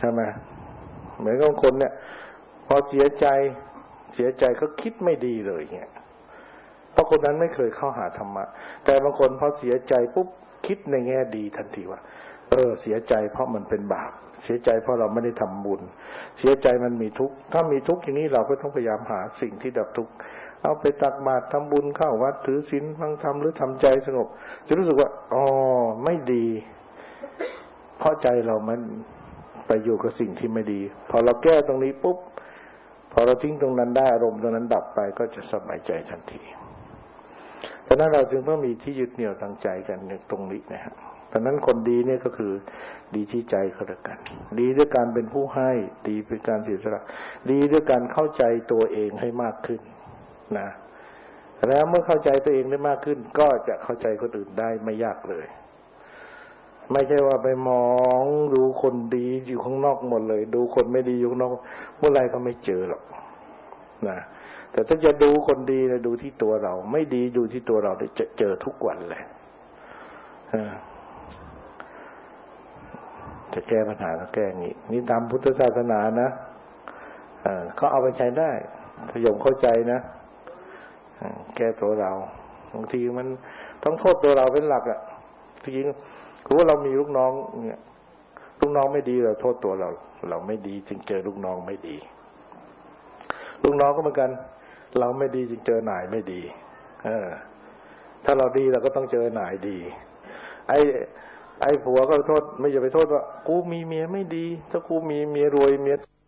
ใช่ไหมเหมือนกับคนเนี่ยพอเสียใจก็คิดไม่ดีเลยเนี่ยเพราะคนนั้นไม่เคยเข้าหาธรรมะแต่บางคนพอเสียใจปุ๊บคิดในแง่ดีทันทีว่าเสียใจเพราะมันเป็นบาปเสียใจเพราะเราไม่ได้ทำบุญเสียใจมันมีทุกข์ถ้ามีทุกข์อย่างนี้เราก็ต้องพยายามหาสิ่งที่ดับทุกข์เอาไปตักบาตรทำบุญเข้าวัดถือศีลฟังธรรมหรือทำใจสงบจะรู้สึกว่าไม่ดีเพราะใจเรามันไปอยู่กับสิ่งที่ไม่ดีพอเราแก้ตรงนี้ปุ๊บพอเราทิ้งตรงนั้นได้อารมณ์ตรงนั้นดับไปก็จะสบายใจทันทีดังนั้นเราจึงต้องมีที่ยึดเหนี่ยวทางใจกันในตรงนี้นะฮะดังนั้นคนดีเนี่ยก็คือดีที่ใจเขาด้วยกันดีด้วยการเป็นผู้ให้ดีด้วยการเสียสละดีด้วยการเข้าใจตัวเองให้มากขึ้นนะแล้วเมื่อเข้าใจตัวเองได้มากขึ้นก็จะเข้าใจคนอื่นได้ไม่ยากเลยไม่ใช่ว่าไปมองดูคนดีอยู่ข้างนอกหมดเลยดูคนไม่ดีอยู่ข้างนอกเมื่อไรก็ไม่เจอหรอกนะแต่ถ้าจะดูคนดีนะดูที่ตัวเราไม่ดีดูที่ตัวเราจะเจอทุกวันเลยจะแก้ปัญหาก็แก้อย่างนี้นี่ตามพุทธศาสนานะเขาเอาไปใช้ได้ถ้าโยมเข้าใจนะแก้ตัวเราบางทีมันต้องโทษตัวเราเป็นหลักอ่ะจริงๆคือว่าเรามีลูกน้องเนี่ยลูกน้องไม่ดีเราโทษตัวเราไม่ดีจึงเจอลูกน้องไม่ดีลูกน้องก็เหมือนกันเราไม่ดีจึงเจอนายไม่ดีถ้าเราดีเราก็ต้องเจอนายดีไอ้ผัวก็โทษไม่อย่าไปโทษว่ากูมีเมียไม่ดีถ้ากูมีเมียรวยเมีย